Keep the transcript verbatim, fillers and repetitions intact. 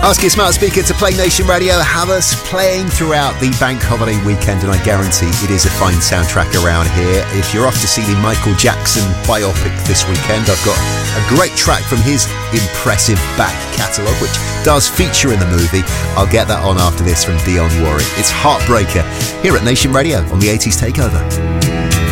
Ask your smart speaker to play Nation Radio. Have us playing throughout the bank holiday weekend, and I guarantee it is a fine soundtrack around here. If you're off to see the Michael Jackson biopic this weekend, I've got a great track from his impressive back catalogue, which does feature in the movie. I'll get that on after this from Dionne Warwick. It's Heartbreaker here at Nation Radio on the eighties Takeover.